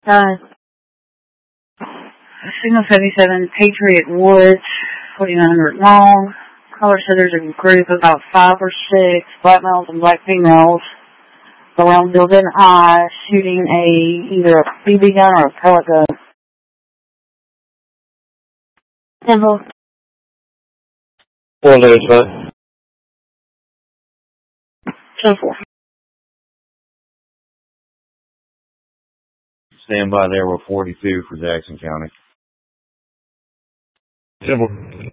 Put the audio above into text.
Signal 77, Patriot Woods, 4900 long. Caller said there's a group of about 5 or 6 black males and black females around Building I shooting either a BB gun or a pellet gun. Simple. 4 Lewisburg. Simple. Stand by there with 42 for Jackson County. Simple.